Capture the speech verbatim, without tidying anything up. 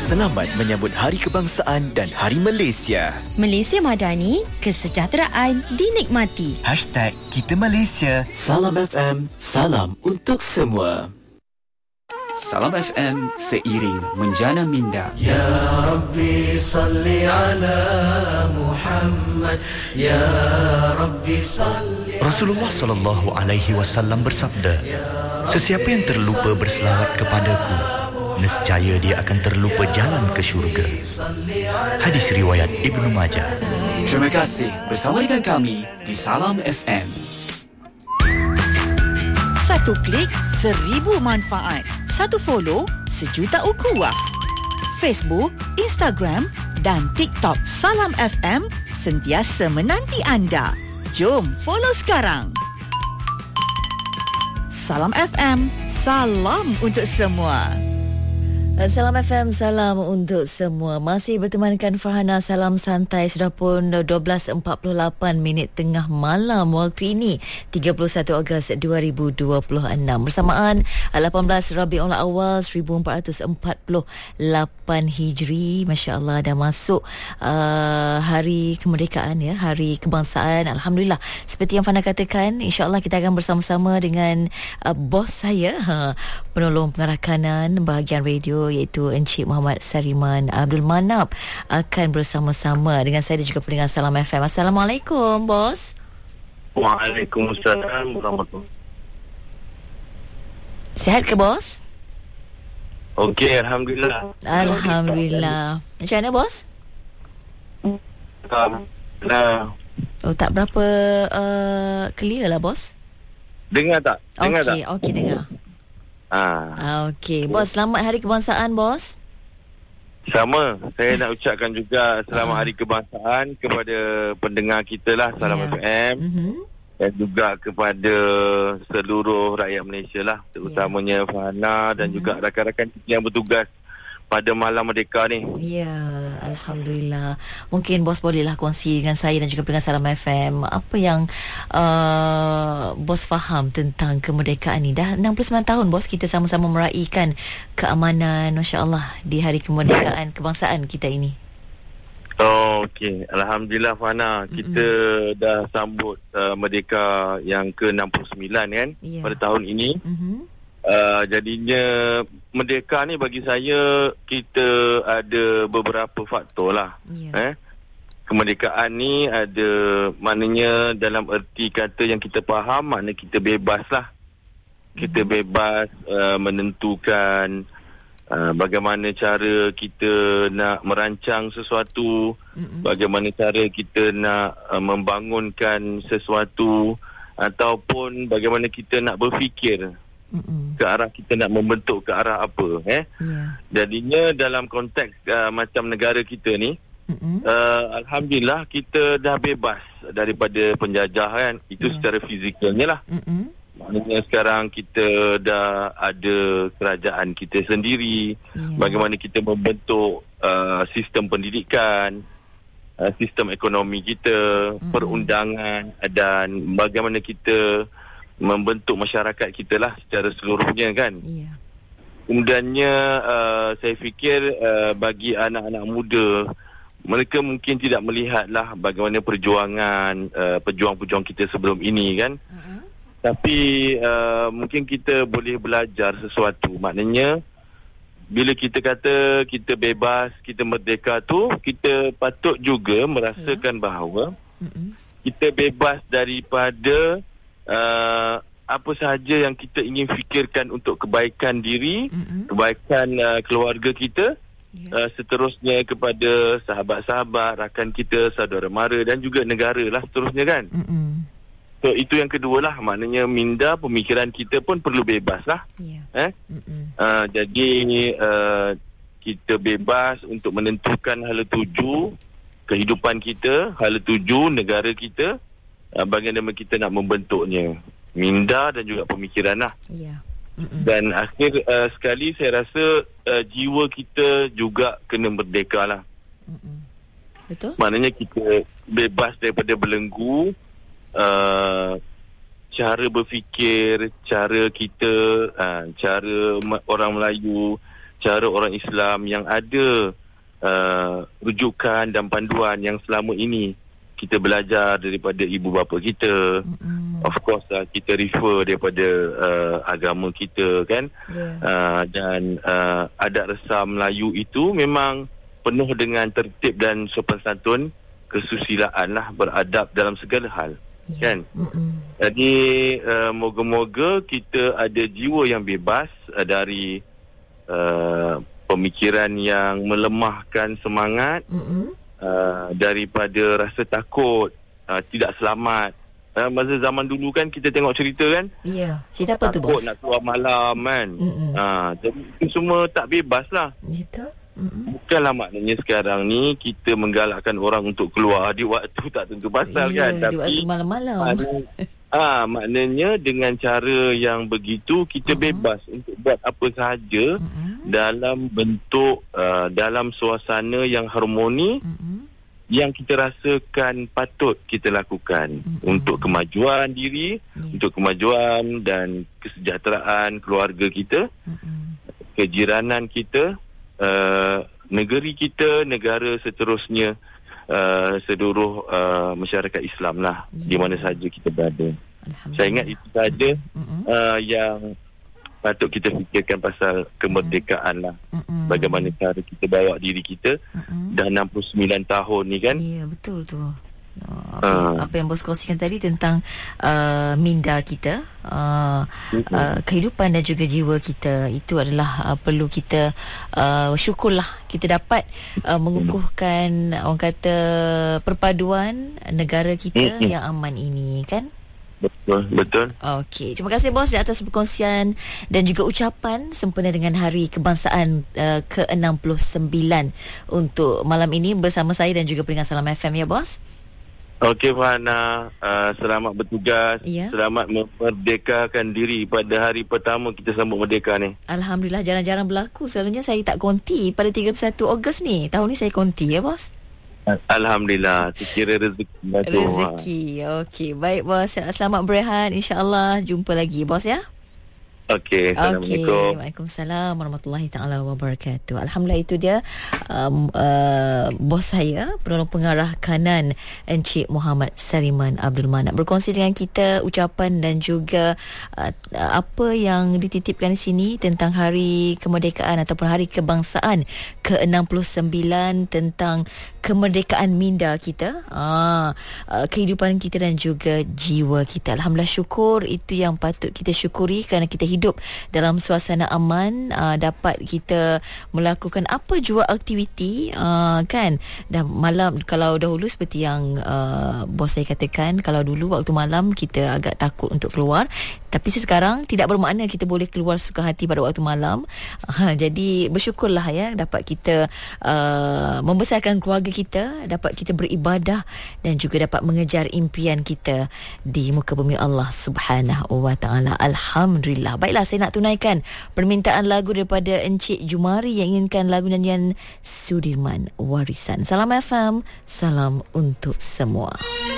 selamat menyambut Hari Kebangsaan dan Hari Malaysia. Malaysia Madani, kesejahteraan dinikmati. Hashtag Kita Malaysia. Salam F M, salam untuk semua. Salam F M seiring menjana minda. Ya Rabbi salli ala Muhammad. Ya Rabbi salli. Rasulullah sallallahu alaihi wasallam bersabda, sesiapa yang terlupa berselawat kepadaku, nescaya dia akan terlupa jalan ke syurga. Hadis riwayat Ibnu Majah. Terima kasih bersama dengan kami di Salam F M. Satu klik, seribu manfaat. Satu follow, sejuta ukhuwah. Facebook, Instagram dan TikTok Salam F M sentiasa menanti anda. Jom follow sekarang. Salam F M, salam untuk semua. Salam F M, salam untuk semua. Masih bertemankan Farhana, salam santai. Sudah pun dua belas empat puluh lapan minit tengah malam waktu ini, tiga puluh satu Ogos dua ribu dua puluh enam. Bersamaan lapan belas Rabiul Awal seribu empat ratus empat puluh lapan Hijri. Masya Allah, dah masuk uh, hari kemerdekaan ya, hari kebangsaan. Alhamdulillah, seperti yang Farhana katakan, insya-Allah kita akan bersama-sama dengan uh, bos saya, ha, penolong pengarah kanan bahagian radio, iaitu Encik Muhammad Sariman Abdul Manap, akan bersama-sama dengan saya dan juga pendengar Salam F M. Assalamualaikum, bos. Waalaikumsalam warahmatullahi. Sihat ke, bos? Okey, Alhamdulillah. Alhamdulillah. Macam mana, bos? Nah. Oh, tak berapa uh, clear lah, bos. Dengar tak? Dengar okay, tak? Okey, dengar. Ah. Okey, bos, selamat Hari Kebangsaan, bos. Sama, saya nak ucapkan juga selamat Hari Kebangsaan kepada pendengar kita lah, Salam yeah. F M, mm-hmm. dan juga kepada seluruh rakyat Malaysia lah, terutamanya yeah. Farhana dan mm-hmm. juga rakan-rakan yang bertugas pada malam merdeka ni. Ya, Alhamdulillah. Mungkin bos bolehlah kongsi dengan saya dan juga pendengar Salam F M, apa yang uh, bos faham tentang kemerdekaan ni. Dah enam puluh sembilan tahun, bos, kita sama-sama meraihkan keamanan, Masya Allah, di hari kemerdekaan kebangsaan kita ini. Oh, okey. Alhamdulillah, Farhana. Mm-hmm. Kita dah sambut uh, merdeka yang ke enam puluh sembilan kan, yeah. pada tahun ini. Mm-hmm. Uh, jadinya merdeka ni bagi saya, kita ada beberapa faktor lah. Yeah. Eh? Kemerdekaan ni ada, maknanya dalam erti kata yang kita faham, makna kita bebas lah. Kita mm-hmm. bebas uh, menentukan uh, bagaimana cara kita nak merancang sesuatu, mm-hmm. bagaimana cara kita nak uh, membangunkan sesuatu, ataupun bagaimana kita nak berfikir Mm-mm. ke arah kita nak membentuk ke arah apa eh yeah. Jadinya dalam konteks uh, macam negara kita ni, uh, Alhamdulillah kita dah bebas daripada penjajah kan. Itu yeah. secara fizikalnya lah. Mm-mm. Maknanya sekarang kita dah ada kerajaan kita sendiri, yeah. bagaimana kita membentuk uh, sistem pendidikan, uh, sistem ekonomi kita, mm-hmm. perundangan, dan bagaimana kita membentuk masyarakat kita lah secara seluruhnya kan. Yeah. Kemudiannya uh, saya fikir uh, bagi anak-anak muda, mereka mungkin tidak melihatlah bagaimana perjuangan uh, pejuang-pejuang kita sebelum ini kan. Uh-huh. Tapi uh, mungkin kita boleh belajar sesuatu. Maknanya bila kita kata kita bebas, kita merdeka tu, kita patut juga merasakan yeah. bahawa uh-huh. kita bebas daripada Uh, apa sahaja yang kita ingin fikirkan untuk kebaikan diri, mm-hmm. kebaikan uh, keluarga kita, yeah. uh, seterusnya kepada sahabat-sahabat, rakan kita, saudara mara dan juga negara lah seterusnya kan. Mm-hmm. So itu yang kedua lah, maknanya minda pemikiran kita pun perlu bebas lah. Yeah. Eh? Mm-hmm. Uh, jadi uh, kita bebas untuk menentukan hala tuju kehidupan kita, hala tuju negara kita, Uh, bagaimana kita nak membentuknya, minda dan juga pemikiran lah. Yeah. Dan akhir uh, sekali saya rasa uh, jiwa kita juga kena merdeka lah. Mm-mm. Betul. Maknanya kita bebas daripada belenggu uh, cara berfikir, cara kita, uh, cara orang Melayu, cara orang Islam yang ada uh, rujukan dan panduan yang selama ini kita belajar daripada ibu bapa kita. Mm-hmm. Of course uh, kita refer daripada uh, agama kita kan. Yeah. Uh, dan uh, adat resam Melayu itu memang penuh dengan tertib dan sopan santun, kesusilaan lah, beradab dalam segala hal. Yeah. Kan? Mm-hmm. Jadi uh, moga-moga kita ada jiwa yang bebas uh, dari uh, pemikiran yang melemahkan semangat, mm-hmm. uh, daripada rasa takut, uh, tidak selamat. Uh, masa zaman dulu kan kita tengok cerita kan, yeah. Cerita apa tu, bos? Takut nak keluar malam kan. Mm-hmm. uh, Jadi itu semua tak bebas lah. Gitu. Mm-hmm. Bukanlah maknanya sekarang ni kita menggalakkan orang untuk keluar di waktu tak tentu pasal, yeah, kan. Di Tapi waktu malam-malam. Maknanya, ah, maknanya dengan cara yang begitu kita uh-huh. bebas untuk buat apa sahaja uh-huh. dalam bentuk uh, dalam suasana yang harmoni, uh-huh. yang kita rasakan patut kita lakukan, uh-huh. untuk kemajuan diri, yeah. untuk kemajuan dan kesejahteraan keluarga kita, uh-huh. kejiranan kita, Uh, negeri kita, negara seterusnya, uh, seluruh uh, masyarakat Islam lah, yeah. di mana sahaja kita berada. Saya ingat itu sahaja mm-hmm. uh, yang patut kita fikirkan pasal kemerdekaan lah. Mm-hmm. Bagaimana cara kita bawa diri kita mm-hmm. dah enam puluh sembilan tahun ni kan. Ya, yeah, betul tu. Apa, uh. apa yang bos kongsikan tadi tentang uh, minda kita, uh, uh-huh. uh, kehidupan dan juga jiwa kita, itu adalah uh, perlu kita uh, syukurlah kita dapat uh, mengukuhkan, orang kata, perpaduan negara kita uh-huh. yang aman ini, kan? Betul, betul. Okey, terima kasih bos di atas perkongsian dan juga ucapan sempena dengan Hari Kebangsaan uh, ke enam puluh sembilan untuk malam ini bersama saya dan juga pendengar Salam F M, ya bos. Okey Fahana, uh, selamat bertugas, ya. Selamat memerdekakan diri pada hari pertama kita sambut merdeka ni. Alhamdulillah, jarang-jarang berlaku. Selalunya saya tak konti pada tiga puluh satu Ogos ni. Tahun ni saya konti, ya bos. Alhamdulillah, kira rezeki. Rezeki, okey. Baik bos, selamat berehat. InsyaAllah jumpa lagi bos, ya. Okey, Assalamualaikum. Okay. Waalaikumsalam warahmatullahi taala wabarakatuh. Alhamdulillah, itu dia um, uh, bos saya, penolong pengarah kanan Encik Muhammad Sariman Abdul Manap, berkongsi dengan kita ucapan dan juga uh, apa yang dititipkan di sini tentang Hari Kemerdekaan ataupun Hari Kebangsaan ke enam puluh sembilan, tentang kemerdekaan minda kita, ah, uh, kehidupan kita dan juga jiwa kita. Alhamdulillah, syukur, itu yang patut kita syukuri kerana kita hidup hidup dalam suasana aman, uh, dapat kita melakukan apa jua aktiviti, uh, kan. Dan malam, kalau dahulu seperti yang uh, bos saya katakan, kalau dulu waktu malam kita agak takut untuk keluar, tapi sekarang tidak bermakna kita boleh keluar suka hati pada waktu malam. uh, Jadi bersyukurlah, ya, dapat kita uh, membesarkan keluarga kita, dapat kita beribadah dan juga dapat mengejar impian kita di muka bumi Allah Subhanahu wa taala. Alhamdulillah. Baiklah, saya nak tunaikan permintaan lagu daripada Encik Jumari yang inginkan lagu nyanyian Sudirman Warisan. Salam F M, salam untuk semua.